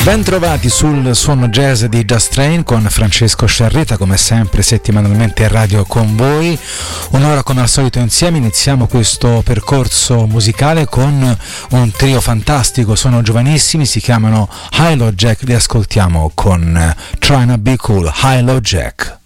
Ben trovati sul suono jazz di Just Train con Francesco Sciarrita, come sempre settimanalmente in radio con voi. Un'ora come al solito insieme. Iniziamo questo percorso musicale con un trio fantastico, sono giovanissimi, si chiamano Hi-Lo Jack, li ascoltiamo con Tryna Be Cool. Hi-Lo Jack.